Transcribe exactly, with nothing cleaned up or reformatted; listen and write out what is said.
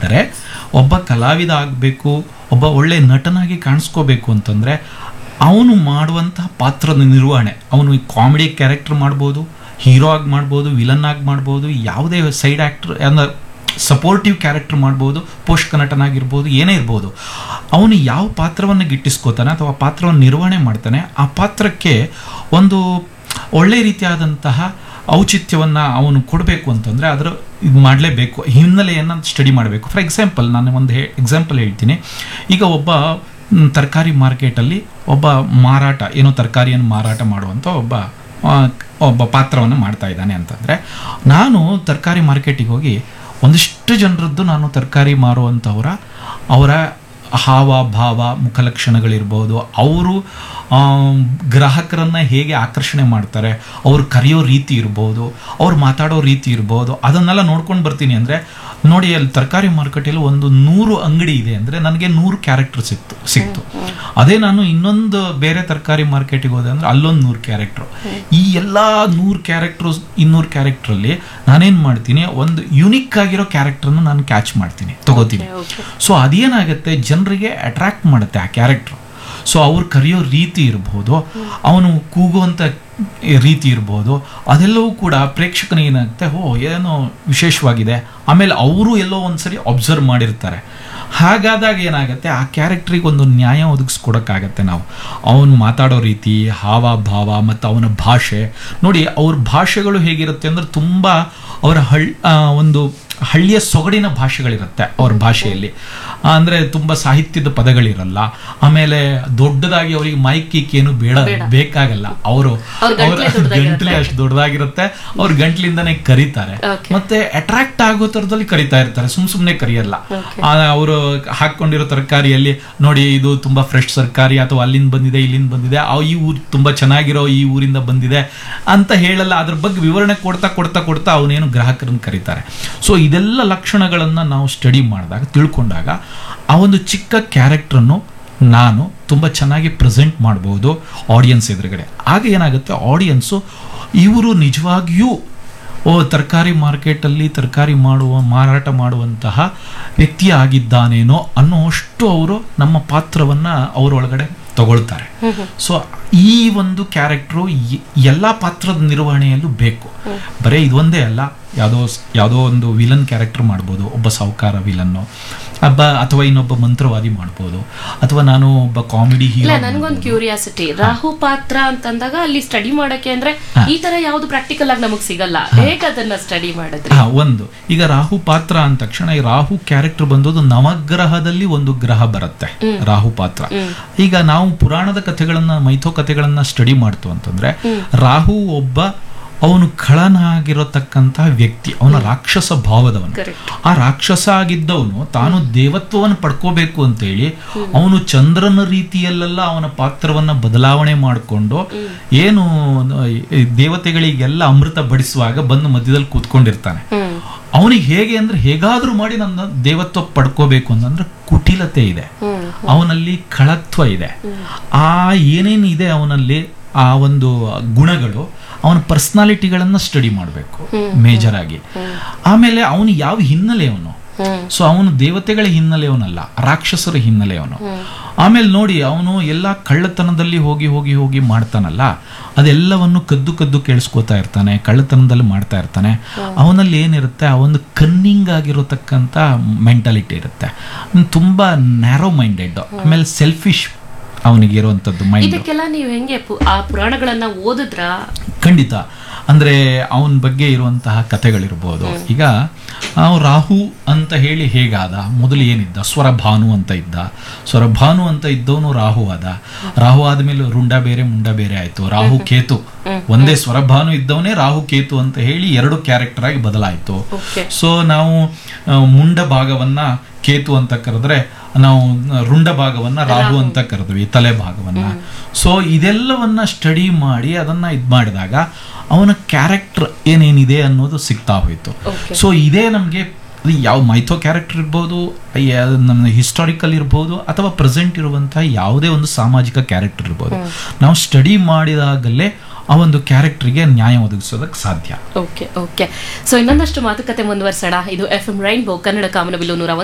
ಆದರೆ ಒಬ್ಬ ಕಲಾವಿದ ಆಗಬೇಕು, ಒಬ್ಬ ಒಳ್ಳೆ ನಟನಾಗಿ ಕಾಣಿಸ್ಕೋಬೇಕು ಅಂತಂದರೆ ಅವನು ಮಾಡುವಂತಹ ಪಾತ್ರದ ನಿರ್ವಹಣೆ, ಅವನು ಕಾಮಿಡಿ ಕ್ಯಾರೆಕ್ಟರ್ ಮಾಡ್ಬೋದು, ಹೀರೋ ಆಗಿ ಮಾಡ್ಬೋದು, ವಿಲನ್ ಆಗಿ ಮಾಡ್ಬೋದು, ಯಾವುದೇ ಸೈಡ್ ಆ್ಯಕ್ಟರ್ ಅಂದರೆ ಸಪೋರ್ಟಿವ್ ಕ್ಯಾರೆಕ್ಟರ್ ಮಾಡ್ಬೋದು, ಪೋಷಕ ನಟನಾಗಿರ್ಬೋದು, ಏನೇ ಇರ್ಬೋದು. ಅವನು ಯಾವ ಪಾತ್ರವನ್ನು ಗಿಟ್ಟಿಸ್ಕೋತಾನೆ ಅಥವಾ ಪಾತ್ರವನ್ನು ನಿರ್ವಹಣೆ ಮಾಡ್ತಾನೆ, ಆ ಪಾತ್ರಕ್ಕೆ ಒಂದು ಒಳ್ಳೆ ರೀತಿಯಾದಂತಹ ಔಚಿತ್ಯವನ್ನು ಅವನು ಕೊಡಬೇಕು ಅಂತಂದರೆ ಅದರ ಇದು ಮಾಡಲೇಬೇಕು, ಹಿನ್ನೆಲೆಯನ್ನು ಸ್ಟಡಿ ಮಾಡಬೇಕು. ಫಾರ್ ಎಕ್ಸಾಂಪಲ್ ನಾನು ಒಂದು ಹೇ ಎಕ್ಸಾಂಪಲ್ ಹೇಳ್ತೀನಿ. ಈಗ ಒಬ್ಬ ತರಕಾರಿ ಮಾರ್ಕೆಟಲ್ಲಿ ಒಬ್ಬ ಮಾರಾಟ ಏನೋ ತರಕಾರಿಯನ್ನು ಮಾರಾಟ ಮಾಡುವಂಥ ಒಬ್ಬ ಒಬ್ಬ ಪಾತ್ರವನ್ನು ಮಾಡ್ತಾ ಇದ್ದಾನೆ ಅಂತಂದರೆ, ನಾನು ತರಕಾರಿ ಮಾರ್ಕೆಟಿಗೆ ಹೋಗಿ ಒಂದಿಷ್ಟು ಜನರದ್ದು ನಾನು ತರಕಾರಿ ಮಾರುವಂಥವರ ಅವರ ಹಾವ ಭಾವ ಮುಖಲಕ್ಷಣಗಳಿರ್ಬೋದು, ಅವರು ಗ್ರಾಹಕರನ್ನು ಹೇಗೆ ಆಕರ್ಷಣೆ ಮಾಡ್ತಾರೆ, ಅವ್ರು ಕರೆಯೋ ರೀತಿ ಇರ್ಬೋದು, ಅವ್ರು ಮಾತಾಡೋ ರೀತಿ ಇರ್ಬೋದು, ಅದನ್ನೆಲ್ಲ ನೋಡ್ಕೊಂಡು ಬರ್ತೀನಿ. ಅಂದರೆ ನೋಡಿ, ಅಲ್ಲಿ ತರಕಾರಿ ಮಾರ್ಕೆಟಲ್ಲಿ ಒಂದು ನೂರು ಅಂಗಡಿ ಇದೆ ಅಂದರೆ ನನಗೆ ನೂರು ಕ್ಯಾರೆಕ್ಟರ್ ಸಿಕ್ತು ಸಿಕ್ತು ಅದೇ ನಾನು ಇನ್ನೊಂದು ಬೇರೆ ತರಕಾರಿ ಮಾರ್ಕೆಟಿಗೆ ಹೋದೆ ಅಂದರೆ ಅಲ್ಲೊಂದು ನೂರು ಕ್ಯಾರೆಕ್ಟ್ರು. ಈ ಎಲ್ಲ ನೂರು ಕ್ಯಾರೆಕ್ಟ್ರು ಇನ್ನೂರು ಕ್ಯಾರೆಕ್ಟ್ರಲ್ಲಿ ನಾನೇನು ಮಾಡ್ತೀನಿ, ಒಂದು ಯುನಿಕ್ ಆಗಿರೋ ಕ್ಯಾರೆಕ್ಟರ್ನ ನಾನು ಕ್ಯಾಚ್ ಮಾಡ್ತೀನಿ, ತಗೋತೀನಿ. ಸೊ ಅದೇನಾಗುತ್ತೆ, ಜನರಿಗೆ ಅಟ್ರಾಕ್ಟ್ ಮಾಡುತ್ತೆ ಆ ಕ್ಯಾರೆಕ್ಟ್ರು. ಸೊ ಅವ್ರು ಕರೆಯೋ ರೀತಿ ಇರ್ಬೋದು, ಅವನು ಕೂಗುವಂಥ ರೀತಿ ಇರ್ಬೋದು, ಅದೆಲ್ಲವೂ ಕೂಡ ಪ್ರೇಕ್ಷಕನಿಗೆ ಏನಾಗುತ್ತೆ, ಓ ಏನೋ ವಿಶೇಷವಾಗಿದೆ. ಆಮೇಲೆ ಅವರು ಎಲ್ಲೋ ಒಂದ್ಸರಿ ಅಬ್ಸರ್ವ್ ಮಾಡಿರ್ತಾರೆ. ಹಾಗಾದಾಗ ಏನಾಗುತ್ತೆ, ಆ ಕ್ಯಾರೆಕ್ಟ್ರಿಗೆ ಒಂದು ನ್ಯಾಯ ಒದಗಿಸ್ಕೊಡೋಕ್ಕಾಗತ್ತೆ ನಾವು. ಅವನು ಮಾತಾಡೋ ರೀತಿ, ಹಾವ ಭಾವ ಮತ್ತು ಅವನ ಭಾಷೆ ನೋಡಿ. ಅವ್ರ ಭಾಷೆಗಳು ಹೇಗಿರುತ್ತೆ ಅಂದರೆ ತುಂಬ ಅವರ ಹಳ್ ಒಂದು ಹಳ್ಳಿಯ ಸೊಗಡಿನ ಭಾಷೆಗಳಿರುತ್ತೆ ಅವ್ರ ಭಾಷೆಯಲ್ಲಿ. ಅಂದರೆ ತುಂಬ ಸಾಹಿತ್ಯದ ಪದಗಳಿರಲ್ಲ. ಆಮೇಲೆ ದೊಡ್ಡದಾಗಿ ಅವರಿಗೆ ಮೈಕ್ ಕಿಕ್ ಏನು ಬೇಡ ಬೇಕಾಗಲ್ಲ. ಅವರು ಅವರ ಗಂಟ್ಲೆ ಅಷ್ಟು ದೊಡ್ಡದಾಗಿರುತ್ತೆ, ಅವ್ರ ಗಂಟ್ಲಿಂದಾನೇ ಕರೀತಾರೆ. ಮತ್ತೆ ಅಟ್ರಾಕ್ಟ್ ಆಗೋ ಥರದಲ್ಲಿ ಕರಿತಾ ಇರ್ತಾರೆ, ಸುಮ್ ಸುಮ್ಮನೆ ಕರಿಯಲ್ಲ. ಅವರು ಹಾಕೊಂಡಿರೋ ತರಕಾರಿಯಲ್ಲಿ ನೋಡಿ, ಇದು ತುಂಬಾ ಫ್ರೆಶ್ ತರಕಾರಿ ಅಥವಾ ಅಲ್ಲಿಂದ ಬಂದಿದೆ ಇಲ್ಲಿಂದ ಬಂದಿದೆ, ಈ ಊರು ತುಂಬಾ ಚೆನ್ನಾಗಿರೋ ಈ ಊರಿಂದ ಬಂದಿದೆ ಅಂತ ಹೇಳಲ್ಲ. ಅದ್ರ ಬಗ್ಗೆ ವಿವರಣೆ ಕೊಡ್ತಾ ಕೊಡ್ತಾ ಕೊಡ್ತಾ ಅವನೇನು ಗ್ರಾಹಕರನ್ನು ಕರೀತಾರೆ. ಸೊ ಇದೆಲ್ಲ ಲಕ್ಷಣಗಳನ್ನು ನಾವು ಸ್ಟಡಿ ಮಾಡಿದಾಗ, ತಿಳ್ಕೊಂಡಾಗ ಆ ಒಂದು ಚಿಕ್ಕ ಕ್ಯಾರೆಕ್ಟ್ರನ್ನು ನಾನು ತುಂಬ ಚೆನ್ನಾಗಿ ಪ್ರೆಸೆಂಟ್ ಮಾಡ್ಬೋದು ಆಡಿಯನ್ಸ್ ಎದುರುಗಡೆ. ಆಗ ಏನಾಗುತ್ತೆ, ಆಡಿಯನ್ಸು ಇವರು ನಿಜವಾಗಿಯೂ ಓ ತರಕಾರಿ ಮಾರ್ಕೆಟಲ್ಲಿ ತರಕಾರಿ ಮಾಡುವ ಮಾರಾಟ ಮಾಡುವಂತಹ ವ್ಯಕ್ತಿ ಆಗಿದ್ದಾನೇನೋ ಅನ್ನೋಷ್ಟು ಅವರು ನಮ್ಮ ಪಾತ್ರವನ್ನು ಅವರೊಳಗಡೆ ತಗೊಳ್ತಾರೆ. ಸೊ ಈ ಒಂದು ಕ್ಯಾರೆಕ್ಟ್ರು ಎಲ್ಲ ಪಾತ್ರದ ನಿರ್ವಹಣೆಯಲ್ಲೂ ಬೇಕು. ಬರೀ ಇದೊಂದೇ ಅಲ್ಲ, ಯಾವುದೋ ಯಾವುದೋ ಒಂದು ವಿಲನ್ ಕ್ಯಾರೆಕ್ಟರ್ ಮಾಡ್ಬೋದು, ಒಬ್ಬ ಸಾಹುಕಾರ ವಿಲನ್ನು, ಒಬ್ಬ ಅಥವಾ ಇನ್ನೊಬ್ಬ ಮಂತ್ರವಾದಿ ಮಾಡ್ಬೋದು, ಅಥವಾ ನಾನು ಒಬ್ಬ ಕಾಮಿಡಿ ಹೀರೋ. ನನಗೊಂದು ಕ್ಯೂರಿಯಾಸಿಟಿ, ರಾಹು ಪಾತ್ರ ಅಂತಂದಾಗ ಅಲ್ಲಿ ಸ್ಟಡಿ ಮಾಡಕ್ಕೆ ಅಂದ್ರೆ ಈ ತರ ಯಾವ್ದು ಪ್ರಾಕ್ಟಿಕಲ್ ಆಗಿ ನಮಗ್ ಸಿಗಲ್ಲ, ಹೇಗೆ ಅದನ್ನ ಸ್ಟಡಿ ಮಾಡಿದ್ರೆ? ಹಾ, ಒಂದು ಈಗ ರಾಹು ಪಾತ್ರ ಅಂದ ತಕ್ಷಣ ಈ ರಾಹು ಕ್ಯಾರೆಕ್ಟರ್ ಬಂದೋದು ನವಗ್ರಹದಲ್ಲಿ ಒಂದು ಗ್ರಹ ಬರುತ್ತೆ ರಾಹು ಪಾತ್ರ. ಈಗ ನಾವು ಪುರಾಣದ ಕಥೆಗಳನ್ನ ಮೈಥೋ ಕಥೆಗಳನ್ನ ಸ್ಟಡಿ ಮಾಡ್ತು ಅಂತಂದ್ರೆ, ರಾಹು ಒಬ್ಬ ಅವನು ಖಳನಾಗಿರತಕ್ಕಂತಹ ವ್ಯಕ್ತಿ, ಅವನ ರಾಕ್ಷಸ ಭಾವದವನು. ಆ ರಾಕ್ಷಸ ಆಗಿದ್ದವನು ತಾನು ದೇವತ್ವವನ್ನು ಪಡ್ಕೋಬೇಕು ಅಂತೇಳಿ ಅವನು ಚಂದ್ರನ ರೀತಿಯಲ್ಲೆಲ್ಲ ಅವನ ಪಾತ್ರವನ್ನ ಬದಲಾವಣೆ ಮಾಡಿಕೊಂಡು ಏನು ದೇವತೆಗಳಿಗೆಲ್ಲ ಅಮೃತ ಬಡಿಸುವಾಗ ಬಂದು ಮಧ್ಯದಲ್ಲಿ ಕೂತ್ಕೊಂಡಿರ್ತಾನೆ. ಅವನಿಗೆ ಹೇಗೆ ಅಂದ್ರೆ ಹೇಗಾದ್ರೂ ಮಾಡಿ ನನ್ನ ದೇವತ್ವ ಪಡ್ಕೋಬೇಕು ಅಂತಂದ್ರೆ ಕುಟಿಲತೆ ಇದೆ, ಅವನಲ್ಲಿ ಖಳತ್ವ ಇದೆ, ಆ ಏನೇನಿದೆ ಅವನಲ್ಲಿ ಆ ಒಂದು ಗುಣಗಳು, ಅವನ ಪರ್ಸನಾಲಿಟಿಗಳನ್ನ ಸ್ಟಡಿ ಮಾಡಬೇಕು ಮೇಜರ್ ಆಗಿ. ಆಮೇಲೆ ಅವನು ಯಾವ ಹಿನ್ನೆಲೆಯವನು, ಸೊ ಅವನು ದೇವತೆಗಳ ಹಿನ್ನೆಲೆಯವನಲ್ಲ, ರಾಕ್ಷಸರ ಹಿನ್ನೆಲೆಯವನು. ಆಮೇಲೆ ನೋಡಿ, ಅವನು ಎಲ್ಲ ಕಳ್ಳತನದಲ್ಲಿ ಹೋಗಿ ಹೋಗಿ ಹೋಗಿ ಮಾಡ್ತಾನಲ್ಲ, ಅದೆಲ್ಲವನ್ನು ಕದ್ದು ಕದ್ದು ಕೇಳಿಸ್ಕೋತಾ ಇರ್ತಾನೆ, ಕಳ್ಳತನದಲ್ಲಿ ಮಾಡ್ತಾ ಇರ್ತಾನೆ. ಅವನಲ್ಲಿ ಏನಿರುತ್ತೆ, ಆ ಒಂದು ಕನ್ನಿಂಗ್ ಆಗಿರತಕ್ಕಂಥ ಮೆಂಟಾಲಿಟಿ ಇರುತ್ತೆ, ತುಂಬಾ ನ್ಯಾರೋ ಮೈಂಡೆಡ್, ಆಮೇಲೆ ಸೆಲ್ಫಿಶ್ ಅವನಿಗೆ ಇರುವಂತದ್ದು ಮೈಂಡ್. ಇದಕ್ಕೆಲ್ಲ ನೀವು ಹೆಂಗೆ ಆ ಪುರಾಣಗಳನ್ನ ಓದಿದ್ರ? ಖಂಡಿತ. ಅಂದ್ರೆ ಅವನ ಬಗ್ಗೆ ಇರುವಂತಹ ಕಥೆಗಳಿರ್ಬೋದು. ಈಗ ರಾಹು ಅಂತ ಹೇಳಿ ಹೇಗಾದ, ಮೊದಲು ಏನಿದ್ದ, ಸ್ವರಭಾನು ಅಂತ ಇದ್ದ. ಸ್ವರಭಾನು ಅಂತ ಇದ್ದವನು ರಾಹು ಆದ. ರಾಹು ಆದ್ಮೇಲೆ ರುಂಡ ಬೇರೆ ಮುಂಡ ಬೇರೆ ಆಯ್ತು. ರಾಹು ಕೇತು, ಒಂದೇ ಸ್ವರಭಾನು ಇದ್ದವನೇ ರಾಹು ಕೇತು ಅಂತ ಹೇಳಿ ಎರಡು ಕ್ಯಾರೆಕ್ಟರ್ ಆಗಿ ಬದಲಾಯಿತು. ಸೊ ನಾವು ಮುಂಡ ಭಾಗವನ್ನ ಕೇತು ಅಂತ ಕರೆದ್ರೆ, ನಾವು ರುಂಡ ಭಾಗವನ್ನ ರಾಹು ಅಂತ ಕರೆದ್ವಿ, ತಲೆ ಭಾಗವನ್ನ. ಸೊ ಇದೆಲ್ಲವನ್ನ ಸ್ಟಡಿ ಮಾಡಿ ಅದನ್ನ ಇದ್ ಮಾಡಿದಾಗ ಅವನ ಕ್ಯಾರೆಕ್ಟರ್ ಏನೇನಿದೆ ಅನ್ನೋದು ಸಿಗ್ತಾ ಹೋಯ್ತು. ಸೊ ಇದೇ ನಮ್ಗೆ ಯಾವ ಮೈಥೋ ಕ್ಯಾರೆಕ್ಟರ್ ಇರ್ಬೋದು, ನಮ್ಮ ಹಿಸ್ಟಾರಿಕಲ್ ಇರ್ಬೋದು, ಅಥವಾ ಪ್ರೆಸೆಂಟ್ ಇರುವಂತಹ ಯಾವುದೇ ಒಂದು ಸಾಮಾಜಿಕ ಕ್ಯಾರೆಕ್ಟರ್ ಇರ್ಬೋದು, ನಾವು ಸ್ಟಡಿ ಮಾಡಿದಾಗಲೇ ಆ ಒಂದು ಕ್ಯಾರೆಕ್ಟರ್ಗೆ ನ್ಯಾಯ ಒದಗಿಸೋದಕ್ಕೆ ಸಾಧ್ಯ. ಓಕೆ ಓಕೆ ಸೊ ಇನ್ನೊಂದಷ್ಟು ಮಾತುಕತೆ ಮುಂದುವರ್ಸೋಣ. ಇದು ಎಫ್ ಎಂ ರೈನ್ಬೋ ಕನ್ನಡ ಕಾಮನಬಿಲ್ಲು ನೂರ